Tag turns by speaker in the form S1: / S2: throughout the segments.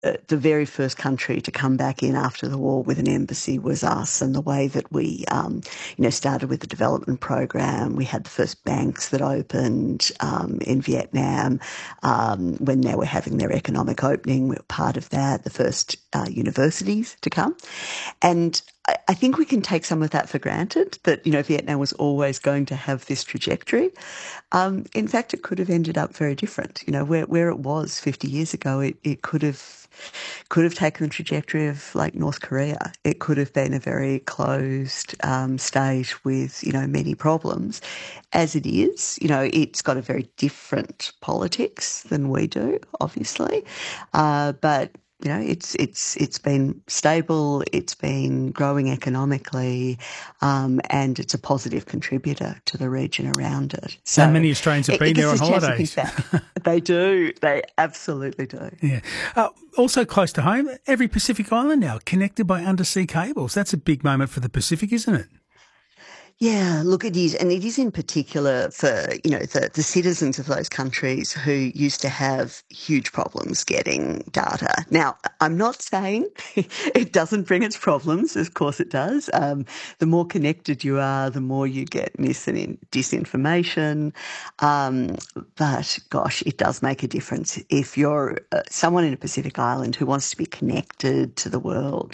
S1: the very first country to come back in after the war with an embassy was us, and the way that we, started with the development program. We had the first banks that opened in Vietnam when they were having their economic opening. We were part of that. The first universities to come, and I think we can take some of that for granted, that, Vietnam was always going to have this trajectory. In fact, it could have ended up very different. Where it was 50 years ago, it could have taken the trajectory of like North Korea. It could have been a very closed state with, many problems. As it is, it's got a very different politics than we do, obviously. But it's been stable, it's been growing economically, and it's a positive contributor to the region around it.
S2: So many Australians have been there on holidays.
S1: They do. They absolutely do.
S2: Yeah. Also close to home, every Pacific island now connected by undersea cables. That's a big moment for the Pacific, isn't it?
S1: Yeah, look, it is. And it is in particular for, the citizens of those countries who used to have huge problems getting data. Now, I'm not saying it doesn't bring its problems. Of course it does. The more connected you are, the more you get disinformation. But gosh, it does make a difference. If you're someone in a Pacific island who wants to be connected to the world,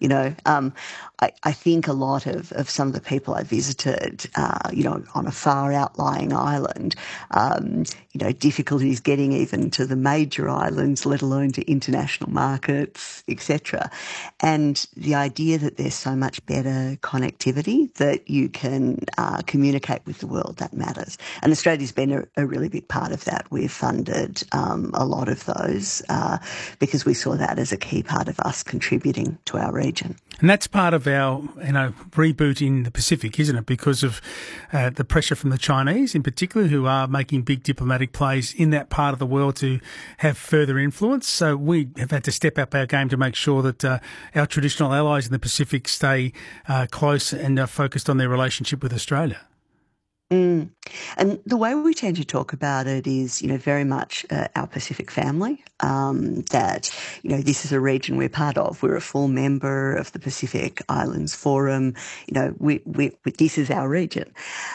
S1: I think a lot of some of the people I visited, on a far outlying island, difficulties getting even to the major islands, let alone to international markets, etc. And the idea that there's so much better connectivity that you can communicate with the world, that matters. And Australia's been a really big part of that. We've funded a lot of those because we saw that as a key part of us contributing to our region.
S2: And that's part of our, reboot in the Pacific, isn't it? Because of the pressure from the Chinese in particular, who are making big diplomatic plays in that part of the world to have further influence. So we have had to step up our game to make sure that our traditional allies in the Pacific stay close and focused on their relationship with Australia.
S1: And the way we tend to talk about it is, very much our Pacific family, that, this is a region we're part of. We're a full member of the Pacific Islands Forum. This is our region.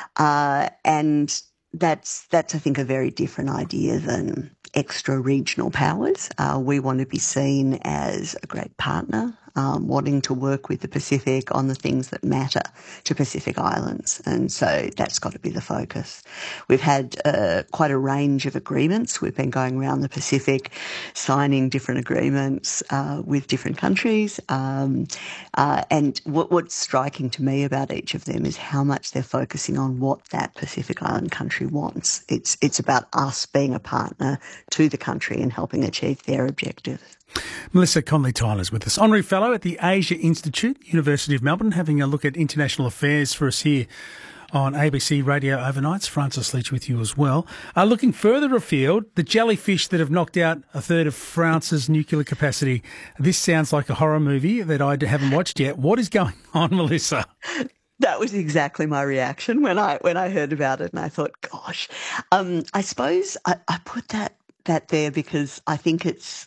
S1: And that's, I think, a very different idea than extra regional powers. We want to be seen as a great partner, wanting to work with the Pacific on the things that matter to Pacific Islands. And so that's got to be the focus. We've had quite a range of agreements. We've been going around the Pacific, signing different agreements with different countries. And what's striking to me about each of them is how much they're focusing on what that Pacific Island country wants. It's about us being a partner to the country and helping achieve their objectives.
S2: Melissa Conley-Tyler is with us, Honorary Fellow at the Asia Institute, University of Melbourne, having a look at international affairs for us here on ABC Radio Overnights. Francis Leach with you as well. Looking further afield, the jellyfish that have knocked out a third of France's nuclear capacity. This sounds like a horror movie that I haven't watched yet. What is going on, Melissa?
S1: That was exactly my reaction when I heard about it, and I thought, gosh, I suppose I put that there because I think it's.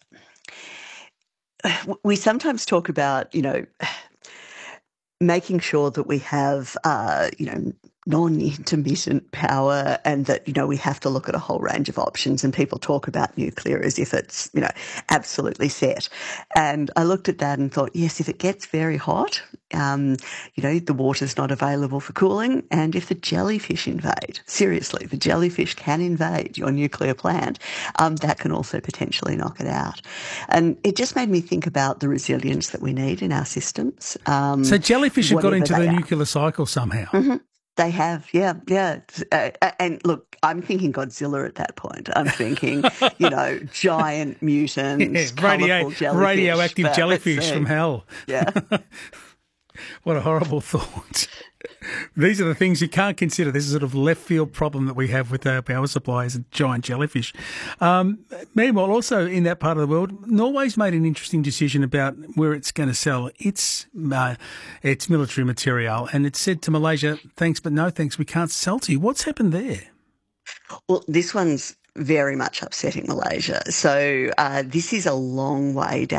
S1: We sometimes talk about, making sure that we have, non-intermittent power, and that, we have to look at a whole range of options, and people talk about nuclear as if it's, absolutely set. And I looked at that and thought, yes, if it gets very hot, the water's not available for cooling, and if the jellyfish invade, seriously, the jellyfish can invade your nuclear plant, that can also potentially knock it out. And it just made me think about the resilience that we need in our systems.
S2: So jellyfish have got into the nuclear cycle somehow.
S1: Mm-hmm. They have, yeah. And look, I'm thinking Godzilla at that point. I'm thinking, giant mutants, colourful jellyfish.
S2: Radioactive jellyfish from hell.
S1: Yeah.
S2: What a horrible thought. These are the things you can't consider. This is a sort of left field problem that we have with our power supplies and giant jellyfish. Meanwhile, also in that part of the world, Norway's made an interesting decision about where it's going to sell its military material. And it said to Malaysia, thanks, but no thanks, we can't sell to you. What's happened there?
S1: Well, this one's very much upsetting Malaysia. So this is a long way down